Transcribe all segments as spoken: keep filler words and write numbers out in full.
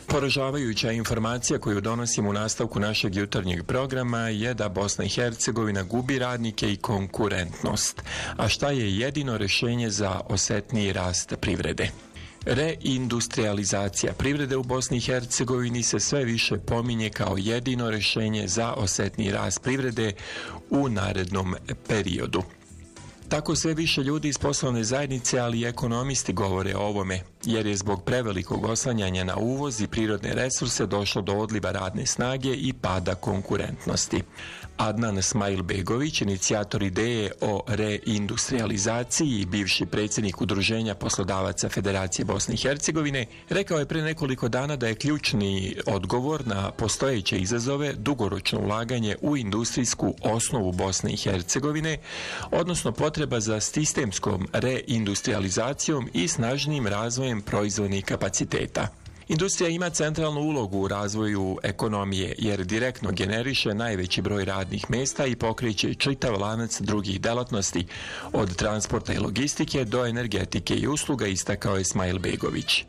Poražavajuća informacija koju donosimo u nastavku našeg jutarnjeg programa je da Bosna i Hercegovina gubi radnike i konkurentnost. A šta je jedino rješenje za osetniji rast privrede? Reindustrializacija privrede u Bosni i Hercegovini se sve više pominje kao jedino rješenje za osetniji rast privrede u narednom periodu. Tako sve više ljudi iz poslovne zajednice, ali i ekonomisti govore o ovome, jer je zbog prevelikog oslanjanja na uvoz i prirodne resurse došlo do odliva radne snage i pada konkurentnosti. Adnan Smajlbegović, inicijator ideje o reindustrializaciji i bivši predsjednik Udruženja poslodavaca Federacije Bosne i Hercegovine, rekao je pre nekoliko dana da je ključni odgovor na postojeće izazove dugoročno ulaganje u industrijsku osnovu Bosne i Hercegovine, odnosno potreba za sistemskom reindustrializacijom i snažnim razvojem proizvodnih kapaciteta. Industrija ima centralnu ulogu u razvoju ekonomije jer direktno generiše najveći broj radnih mjesta i pokreće čitav lanac drugih delatnosti, od transporta i logistike do energetike i usluga, istakao je Smajlbegović.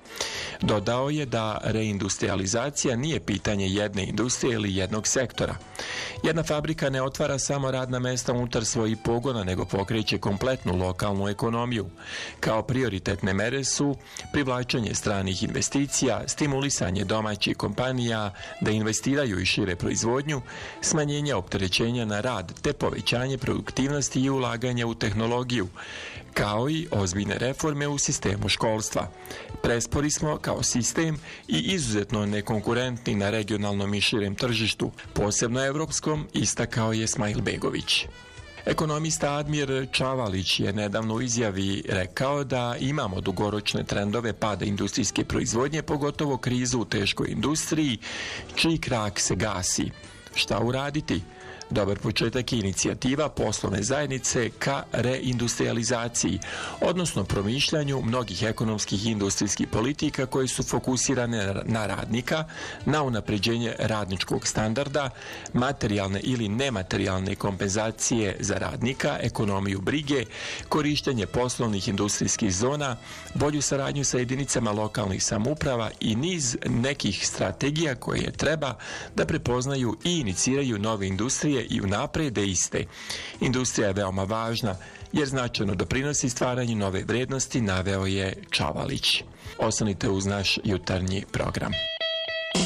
Dodao je da reindustrializacija nije pitanje jedne industrije ili jednog sektora. Jedna fabrika ne otvara samo radna mjesta unutar svojih pogona, nego pokreće kompletnu lokalnu ekonomiju. Kao prioritetne mere su privlačenje stranih investicija, stimulisanje domaćih kompanija da investiraju i šire proizvodnju, smanjenje opterećenja na rad te povećanje produktivnosti i ulaganje u tehnologiju, kao i ozbiljne reforme u sistemu školstva. Prespori smo kao sistem i izuzetno nekonkurentni na regionalnom i širem tržištu, posebno evropskom, istakao je Smajlbegović. Ekonomista Admir Čavalić je nedavno u izjavi rekao da imamo dugoročne trendove pada industrijske proizvodnje, pogotovo krizu u teškoj industriji, čiji krak se gasi. Šta uraditi? Dobar početak je inicijativa poslovne zajednice ka reindustrializaciji, odnosno promišljanju mnogih ekonomskih i industrijskih politika koje su fokusirane na radnika, na unapređenje radničkog standarda, materijalne ili nematerijalne kompenzacije za radnika, ekonomiju brige, korištenje poslovnih industrijskih zona, bolju saradnju sa jedinicama lokalnih samouprava i niz nekih strategija koje treba da prepoznaju i iniciraju nove industrije i unaprede iste. Industrija je veoma važna jer značajno doprinosi stvaranju nove vrijednosti, naveo je Čavalić. Ostanite uz naš jutarnji program.